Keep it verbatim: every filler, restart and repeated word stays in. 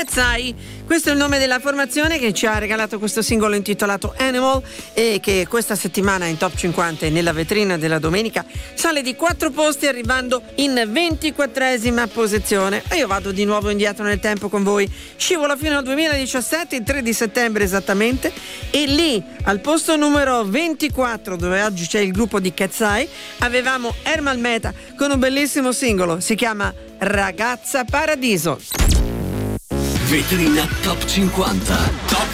Cat's Eye, questo è il nome della formazione che ci ha regalato questo singolo intitolato Animal e che questa settimana in Top cinquanta e nella vetrina della domenica sale di quattro posti arrivando in ventiquattresima posizione. E io vado di nuovo indietro nel tempo con voi, scivola fino al duemiladiciassette, il tre di settembre esattamente, e lì al posto numero ventiquattro, dove oggi c'è il gruppo di Cat's Eye, avevamo Ermal Meta con un bellissimo singolo, si chiama Ragazza Paradiso. Vetrina Top cinquanta. Top